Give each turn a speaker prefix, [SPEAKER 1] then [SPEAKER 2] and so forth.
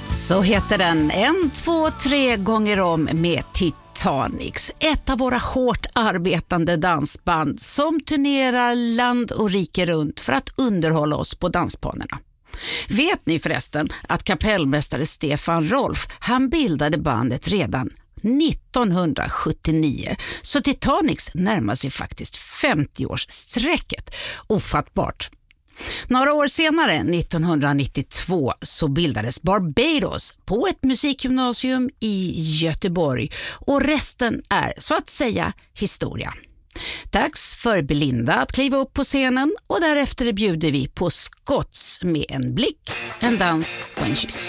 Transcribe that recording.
[SPEAKER 1] Så heter den 1, 2, 3 gånger om med Titanics. Ett av våra hårt arbetande dansband som turnerar land och rike runt för att underhålla oss på dansbanorna. Vet ni förresten att kapellmästare Stefan Rolf, han bildade bandet redan 1979. Så Titanics närmar sig faktiskt 50-årssträcket. Ofattbart. Några år senare, 1992, så bildades Barbados på ett musikgymnasium i Göteborg och resten är så att säga historia. Dags för Belinda att kliva upp på scenen och därefter bjuder vi på Scotts med en blick, en dans och en kyss.